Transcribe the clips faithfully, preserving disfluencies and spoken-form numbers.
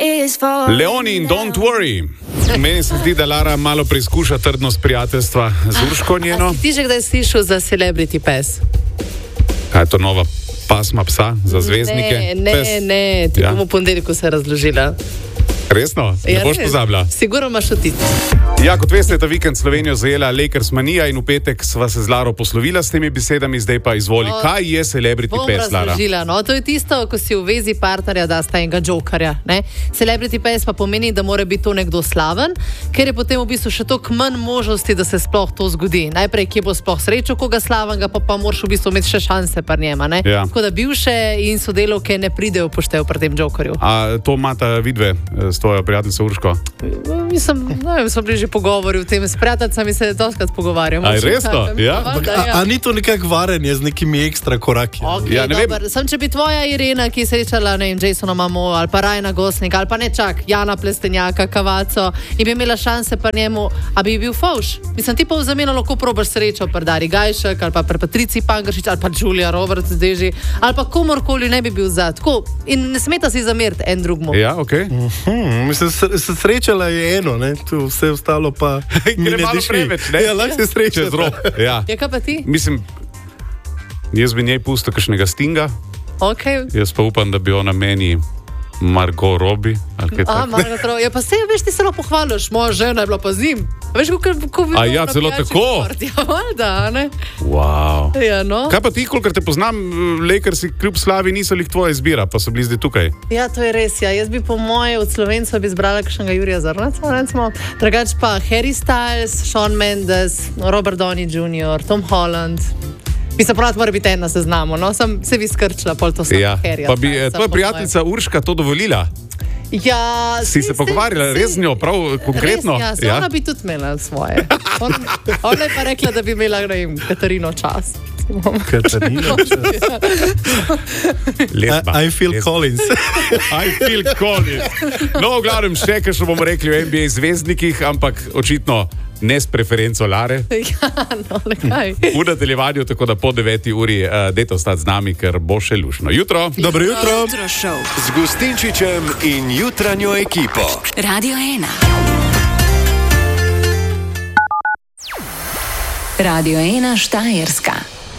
Leoni in Don't Worry. Meni se zdi, da Lara malo preizkuša trdnost prijateljstva z Urško njeno. A si ti že kdaj slišal za Celebrity Pes? Kaj je to nova pasma psa za zvezdnike? Ne, ne, Pes. ne, ti Ja. bomo v ponedeljku se razložila. Resno? Ne Ja, boš res. pozabila? Sigurno imaš otis. Ja, kot veste, je ta vikend Slovenijo zajela Lakers manija in v petek sva se z Laro poslovila s temi besedami, zdaj pa izvoli. No, Kaj je Celebrity Bom Pes, Lara? razložila, no, to je tisto, ko si v vezi partnerja dasta enega jokerja, ne. Celebrity Pes pa pomeni, da mora biti to nekdo slaven, ker je potem v bistvu še toliko manj možnosti, da se sploh to zgodi. Najprej, kje bo sploh srečo koga slavenga, pa pa moraš v bistvu imeti še šanse par njema, ne. Ja. Tako da bivše in sodelavke ne pridejo poštev pri tem jokerju. A to imata vidve eh, s tvojo prijateljico Urško? Mislim, ne vem, smo bili že pogovori v tem, s prijateljicami se doskrat pogovarjamo. A je resno? Ja. Valjda, A, a ni to nekako varenje z nekimi ekstra koraki? Okay, Ja, ne vem. dober. Sem, če bi tvoja Irena, ki je srečala, ne vem, Jasona Mamo ali pa Rajana Goslinga ali pa ne čak, Jana Plestenjaka, Kavaco in bi imela šanse pri njemu, a bi bil fauš. Mislim, ti pa v zameno lahko probaš srečo pri Dari Gajšek ali pa pri Patrici Pangršič ali pa Julia Roberts Deži ali pa komorkoli ne bi bil za. Tako. In ne smeta si zameriti en drugmu. Ja, ok. Hmm, mislim, se, se srečala je eno, ne? Tu vse ostalo pa mi Gre ne malo diši. preveč, ne? Ja, lahko se sreča. Čez rob. Ja. Ja, kaj pa ti? Mislim, jaz bi njej pustil kakšnega Stinga, Okay. jaz pa upam, da bi ona meni Margot Robbie ali kaj A, takega. malo prav. Ja, pa se, veš, ti se lahko pohvališ, moja žena je bila pa zim. Veš, kako kako bi A bilo ja, na celo pijači tako? port. Ja, valjda, ne? Wow. Ja, no. Kaj pa ti, kolikor te poznam, Lakersi kljub slavi niso lih tvoja izbira, pa so bili zdaj tukaj. Ja, to je res. Ja. Jaz bi po moje od Slovencev bi izbrala kakšnega Jurija Zrnca, recimo. Drugač pa Harry Styles, Shawn Mendes, Robert Downey junior, Tom Holland. Mi se pravi, mora biti en na seznamu, no? Sem se vi skrčila, pol to sem Ja. Harryja. Pa bi eh, Stylesa, tvoja po prijateljica Urška to dovolila? mojem. Ja, Si se pogovarjala res z njo, prav konkretno? Res, ja, ja. Ona bi tudi imela svoje. On, ona je pa rekla, da bi imela, ne vem, Katarino čas. Katarina. Lesba. I, I feel Lesba. Collins. I feel Collins. No, v glavnem še, kaj še bomo rekli o N B A zvezdnikih, ampak očitno ne s preferenco Lare. Ja, no, le kaj. V nadaljevanju, tako da po deveti uri uh, dejte ostati z nami, ker bo še lušno. Jutro. Dobro jutro. Jutro šov. Z Gustinčičem in jutranjo ekipo. Radio ena. Radio ena Štajerska.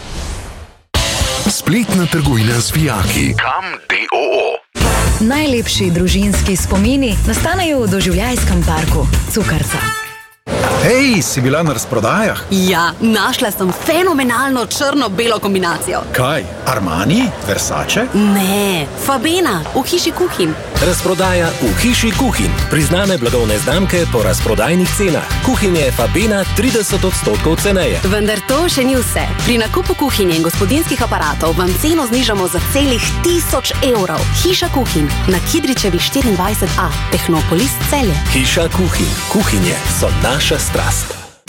Spletna trgovina z vijaki. Kam D O O. Najlepši družinski spomini nastanejo v doživljajskem parku Cukrca. Hej, si bila na razprodajah? Ja, našla sem fenomenalno črno-belo kombinacijo. Kaj? Armani? Versace? Ne, Fabena, v hiši kuhinj. Razprodaja v hiši kuhinj. Priznane blagovne znamke po razprodajnih cenah. Kuhinje Fabena trideset odstotkov ceneje. Vendar to še ni vse. Pri nakupu kuhinje in gospodinjskih aparatov vam ceno znižamo za celih tisoč evrov. Hiša kuhinj na Kidričevi štiriindvajset A, Tehnopolis Celje. Hiša kuhinj. Kuhinje so naša strast.